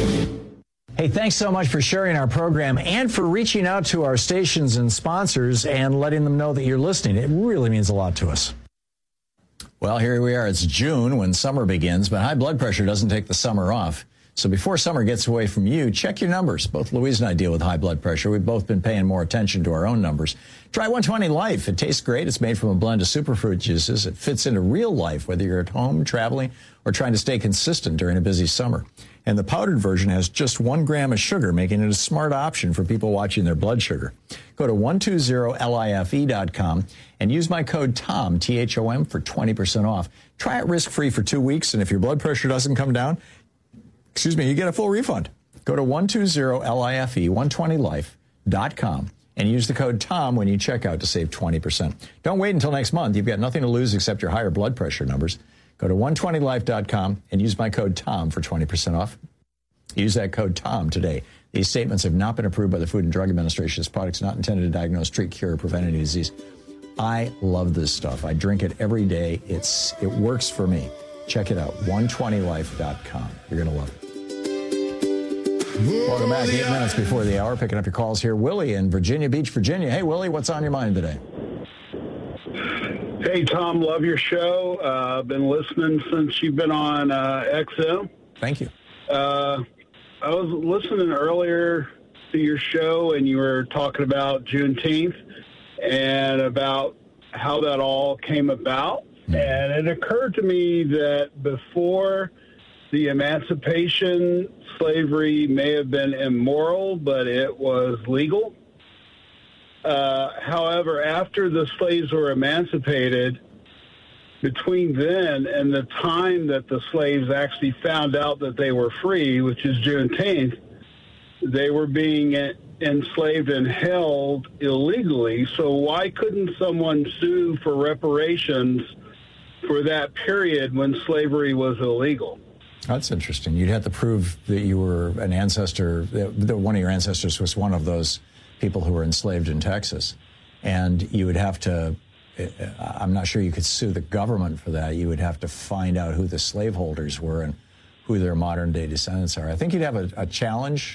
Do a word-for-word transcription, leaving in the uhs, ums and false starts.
Hey, thanks so much for sharing our program and for reaching out to our stations and sponsors and letting them know that you're listening. It really means a lot to us. Well, here we are. It's June when summer begins, but high blood pressure doesn't take the summer off. So before summer gets away from you, check your numbers. Both Louise and I deal with high blood pressure. We've both been paying more attention to our own numbers. Try one twenty Life. It tastes great. It's made from a blend of superfruit juices. It fits into real life, whether you're at home, traveling, or trying to stay consistent during a busy summer. And the powdered version has just one gram of sugar, making it a smart option for people watching their blood sugar. Go to one two zero life dot com and use my code TOM, T H O M, for twenty percent off. Try it risk-free for two weeks, and if your blood pressure doesn't come down, excuse me, you get a full refund. Go to one two zero life, one twenty life dot com, and use the code TOM when you check out to save twenty percent. Don't wait until next month. You've got nothing to lose except your higher blood pressure numbers. Go to one twenty life dot com and use my code TOM for twenty percent off. Use that code TOM today. These statements have not been approved by the Food and Drug Administration. This product's not intended to diagnose, treat, cure, or prevent any disease. I love this stuff. I drink it every day. It's It works for me. Check it out, one twenty life dot com. You're going to love it. Welcome back. Eight minutes before the hour. Picking up your calls here. Willie in Virginia Beach, Virginia. Hey, Willie, what's on your mind today? Hey, Tom, love your show. Uh, been listening since you've been on uh, X M. Thank you. Uh, I was listening earlier to your show, and you were talking about Juneteenth and about how that all came about. Mm-hmm. And it occurred to me that before the emancipation, slavery may have been immoral, but it was legal. Uh, however, after the slaves were emancipated, between then and the time that the slaves actually found out that they were free, which is Juneteenth, they were being enslaved and held illegally. So why couldn't someone sue for reparations for that period when slavery was illegal? That's interesting. You'd have to prove that you were an ancestor, that one of your ancestors was one of those people who were enslaved in Texas. And you would have to, I'm not sure you could sue the government for that. You would have to find out who the slaveholders were and who their modern day descendants are. I think you'd have a, a challenge